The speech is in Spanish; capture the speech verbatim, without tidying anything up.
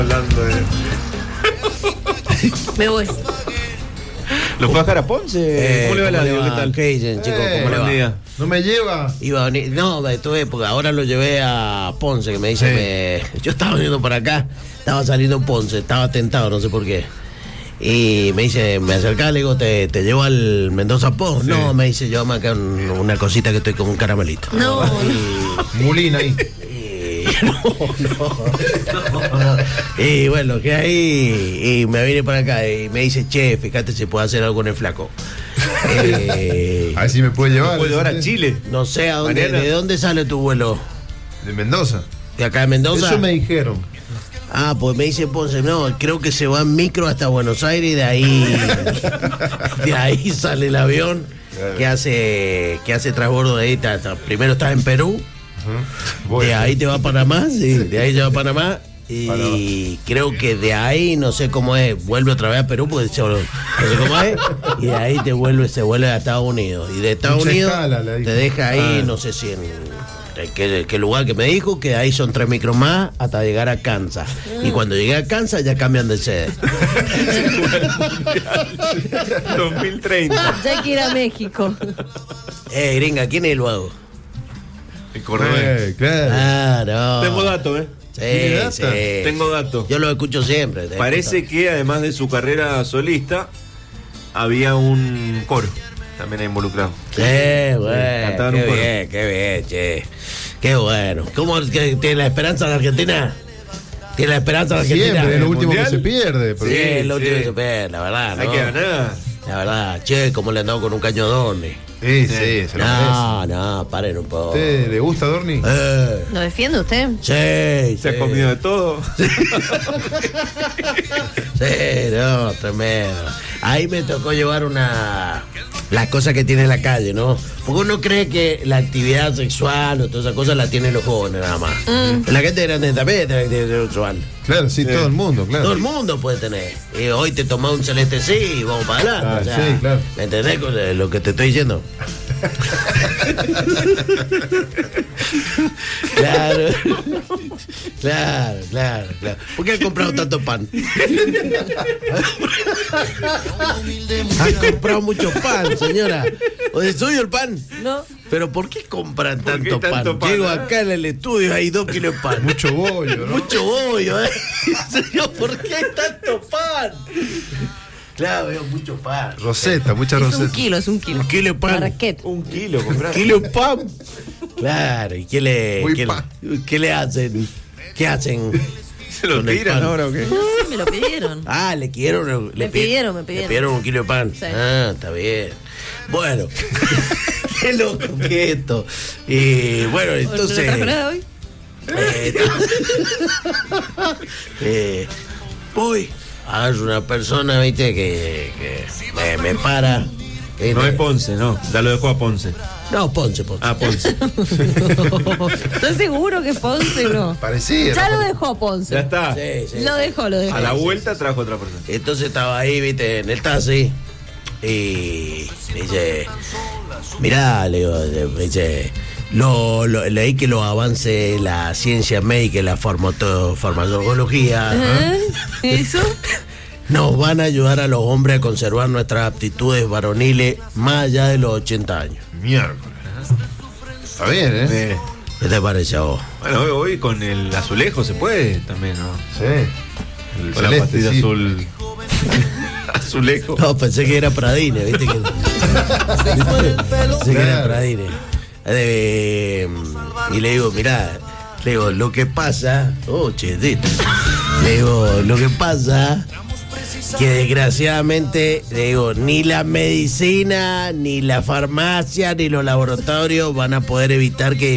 Hablando de... Me voy. ¿Lo fue a dejar a Ponce? Eh, ¿Cómo le va el audio? ¿Qué tal? ¿Qué dicen, chicos? Eh, ¿Cómo le buen va? día. ¿No me lleva? Iba a venir, no, estuve, porque ahora lo llevé a Ponce, que me dice, Sí. me- yo estaba viniendo por acá, estaba saliendo en Ponce, estaba tentado, no sé por qué. Y me dice, me acercaba, le digo, ¿te, te llevo al Mendoza Post? Sí. No, me dice, llévame acá un- una cosita que estoy como un caramelito. No, Mulina ahí. Y, no, no, no. Y bueno, que ahí, y me vine para acá y me dice, che, fíjate si puedo hacer algo con el flaco. Eh, A ver si me puede llevar. ¿Me puede llevar a Chile? no sé a dónde, Mariana. ¿de dónde sale tu vuelo? De Mendoza. ¿De acá de Mendoza? Eso me dijeron. Ah, pues me dice Ponce, no, creo que se va en micro hasta Buenos Aires y de ahí de ahí sale el avión Claro. que hace que hace transbordo de ahí. ta- ta- primero estás en Perú, Voy. de ahí te va a Panamá, sí, de ahí te va a Panamá y Panamá. creo que de ahí no sé cómo es, vuelve otra vez a Perú porque se- no sé cómo es y de ahí te vuelve se vuelve a Estados Unidos y de Estados Mucha Unidos escala, le dijo. te deja ahí, Ah. no sé si en en qué, qué lugar que me dijo, que ahí son tres micros más hasta llegar a Kansas. Y cuando llegué a Kansas ya cambian de sede. dos mil treinta. ya hay que ir a México. Eh, gringa, ¿quién es el vago? El corredor. Eh, claro. Ah, no. Tengo datos, ¿eh? ¿Tiene Sí, data? sí. Tengo datos. Yo lo escucho siempre. te Parece que además de su carrera solista, había un coro también involucrado. Sí, bueno. cantaban Qué un coro. bien, qué bien, che. Qué bueno. ¿Cómo es que tiene la esperanza la Argentina? ¿Tiene la esperanza la Argentina? Siempre, es lo ¿El último mundial? que se pierde. Sí, pero- es lo último sí. que se pierde, la verdad. Hay ¿no? que ganar. La verdad, che, cómo le han dado con un caño Dorni. Sí, sí, se lo merece. No, no, paren un poco. ¿Usted le gusta, Dorni? Eh, ¿Lo defiende usted? sí, Se ha sí. comido de todo. Sí, no, tremendo. Ahí me tocó llevar una... las cosas que tiene la calle, ¿no? Porque uno cree que la actividad sexual o todas esas cosas la tienen los jóvenes nada más. La gente grande también tiene actividad sexual. Claro, sí, todo el mundo, claro. Todo el mundo puede tener. Y hoy te tomás un celeste sí y vamos para adelante. Ah, o sea, sí, claro. ¿me entendés con lo que te estoy diciendo? Claro. Claro, claro, claro. ¿Por qué has comprado tanto pan? Has comprado mucho pan, señora. ¿O de suyo el pan? No. Pero ¿por qué compran ¿Por qué tanto, tanto pan? pan, Llego eh? acá en el estudio, hay dos kilos de pan. Mucho bollo, ¿no? Mucho bollo, ¿eh? Señor, ¿por qué hay tanto pan? Claro, veo mucho pan. Roseta, mucha Es un roseta. kilo, es un kilo. Un kilo de pan. Marquet. Un kilo, comprar. Kilo de pan. Claro, ¿y qué le, Muy qué, pan. le- qué le hacen? ¿Qué hacen? ¿Se lo con el tiran pan? ahora o qué? Sí, me lo pidieron. Ah, le quiero. Le Me pi- pidieron, me pidieron. Le pidieron un kilo de pan. Sí. Ah, está bien. Bueno, qué loco que esto. Y bueno, ¿No entonces. trajo nada hoy? Eh, eh, voy a ver una persona, viste, que, que me, me para. ¿viste? No es Ponce, no. Ya lo dejó a Ponce. No, Ponce, Ponce. Ah, Ponce. ¿Estás seguro que Ponce no? Parecía. Ya ¿no? lo dejó Ponce. Ya está. Sí, sí. Lo dejó, lo dejó. A la vuelta trajo otra persona. Entonces estaba ahí, viste, en el taxi. Y me dice, mirá, le digo, me dice, lo, lo- leí que los avances de la ciencia médica y la farmato- farmacología ¿Eh? ¿Eso? nos van a ayudar a los hombres a conservar nuestras aptitudes varoniles más allá de los ochenta años. Miércoles. Está bien, ¿eh? Eh, ¿Qué te parece a vos? Bueno, hoy, hoy con el azulejo se puede también, ¿no? Sí. El Con la celeste, pastilla sí. azul. Azulejo. No, pensé que era Pradine, viste que. Pensé que era Claro. Pradine. Eh, y le digo, mirá, le digo, lo que pasa. Oh, chetito. Le digo, lo que pasa. Que desgraciadamente, le digo, ni la medicina, ni la farmacia, ni los laboratorios van a poder evitar que